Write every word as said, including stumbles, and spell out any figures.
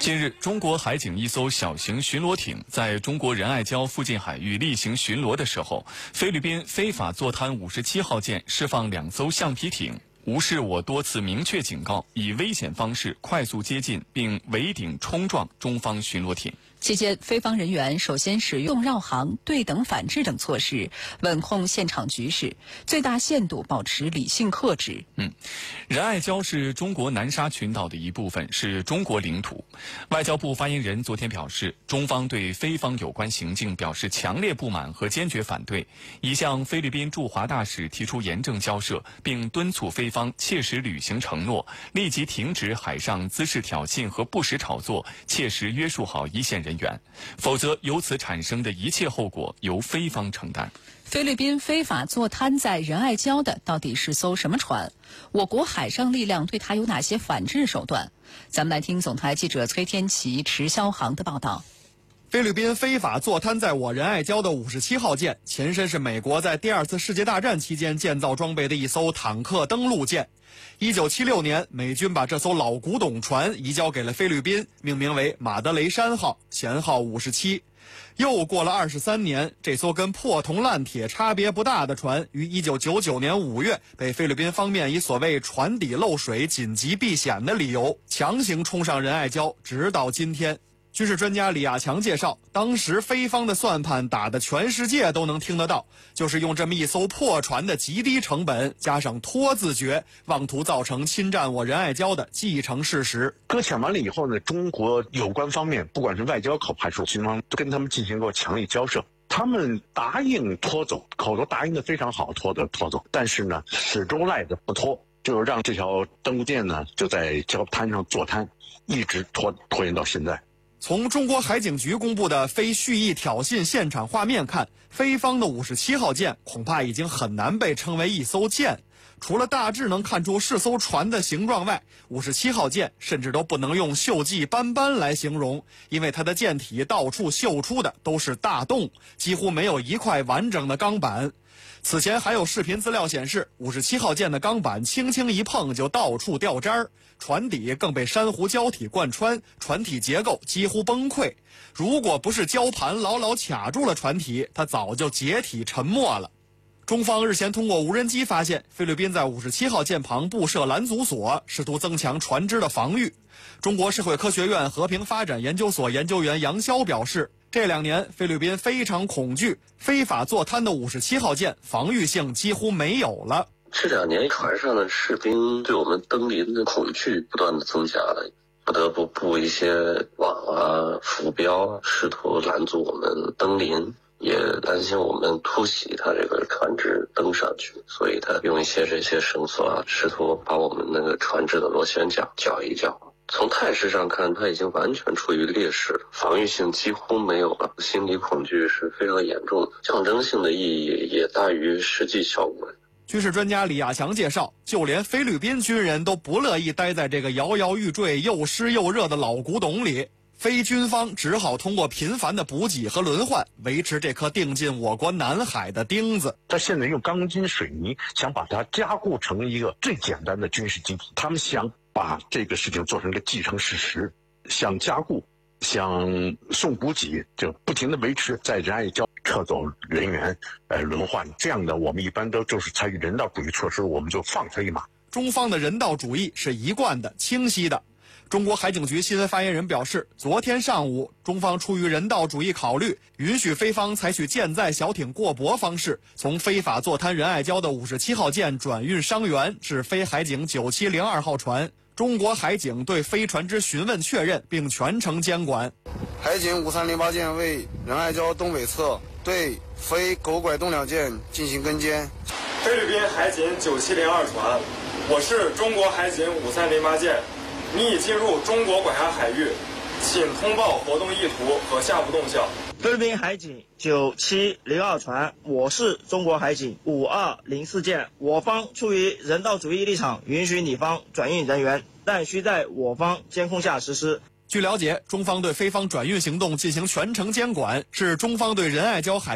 近日，中国海警一艘小型巡逻艇在中国仁爱礁附近海域例行巡逻的时候，菲律宾非法坐滩五十七号舰释放两艘橡皮艇，无视我多次明确警告，以危险方式快速接近并围顶冲撞中方巡逻艇。 期间，菲方人员首先使用绕行、对等反制等措施，稳控现场局势，最大限度保持理性克制。 嗯，仁爱礁是中国南沙群岛的一部分，是中国领土。外交部发言人昨天表示，中方对菲方有关行径表示强烈不满和坚决反对，已向菲律宾驻华大使提出严正交涉，并敦促菲方切实履行承诺，立即停止海上滋事挑衅和不实炒作，切实约束好一线人员，否则由此产生的一切后果由菲方承担。 菲律宾非法坐滩在仁爱礁的到底是艘什么船？我国海上力量对它有哪些反制手段？咱们来听总台记者崔天琪、池霄航的报道。 菲律宾非法坐滩在我仁爱礁的五十七号舰，前身是美国在第二次世界大战期间建造装备的一艘坦克登陆舰。一九七六年，美军把这艘老古董船移交给了菲律宾，命名为马德雷山号，舷号五十七。又过了二十三年，这艘跟破铜烂铁差别不大的船，于一九九九年五月被菲律宾方面以所谓船底漏水、紧急避险的理由，强行冲上仁爱礁，直到今天。军事专家李亚强介绍，当时菲方的算盘打得全世界都能听得到，就是用这么一艘破船的极低成本，加上拖字诀，妄图造成侵占我仁爱礁的既成事实。 搁浅完了以后呢，中国有关方面，不管是外交口还是军方，都跟他们进行过强力交涉。他们答应拖走，口头答应的非常好，拖的拖走，但是呢，始终赖着不拖，就是让这条登陆舰呢就在礁滩上坐滩，一直拖拖延到现在。 从中国海警局公布的非蓄意挑衅现场画面看，菲方的五十七号舰恐怕已经很难被称为一艘舰。除了大致能看出是艘船的形状外，五十七号舰甚至都不能用锈迹斑斑来形容，因为它的舰体到处锈出的都是大洞，几乎没有一块完整的钢板。此前还有视频资料显示，五十七号舰的钢板轻轻一碰就到处掉渣儿，船底更被珊瑚礁体贯穿，船体结构几乎崩溃。如果不是礁盘牢牢卡住了船体，它早就解体沉没了。中方日前通过无人机发现，菲律宾在五十七号舰旁布设拦阻索，试图增强船只的防御。中国社会科学院和平发展研究所研究员杨潇表示，这两年菲律宾非常恐惧，非法坐滩的五十七号舰防御性几乎没有了。 这两年船上的士兵对我们登临的恐惧不断的增加了，不得不布一些网啊、浮标，试图拦阻我们登临，也担心我们突袭他这个船只登上去，所以他用一些这些绳索啊，试图把我们那个船只的螺旋桨绞一绞。从态势上看，他已经完全处于劣势了，防御性几乎没有了，心理恐惧是非常严重的，象征性的意义也大于实际效果。 军事专家李亚强介绍，就连菲律宾军人都不乐意待在这个摇摇欲坠、又湿又热的老古董里，非军方只好通过频繁的补给和轮换，维持这颗钉进我国南海的钉子。 他现在用钢筋水泥想把它加固成一个最简单的军事基地，他们想把这个事情做成一个既成事实，想加固，想送补给，就不停地维持在仁爱礁撤走人员，呃，轮换这样的，我们一般都就是采取人道主义措施，我们就放他一马。 中方的人道主义是一贯的、清晰的。中国海警局新闻发言人表示，昨天上午，中方出于人道主义考虑，允许菲方采取舰载小艇过泊方式，从非法坐滩仁爱礁的五十七号舰转运伤员至菲海警九七零二号船。中国海警对飞船只询问确认，并全程监管。 海警五三零八舰为仁爱礁东北侧对非狗拐动两舰进行跟监。 菲律宾海警九七零二船，我是中国海警五三零八舰，你已进入中国管辖海域，请通报活动意图和下步动向。 菲律宾海警九七零二船，我是中国海警五二零四舰，我方出于人道主义立场，允许你方转运人员，但需在我方监控下实施。 据了解，中方对菲方转运行动进行全程监管，是中方对仁爱礁海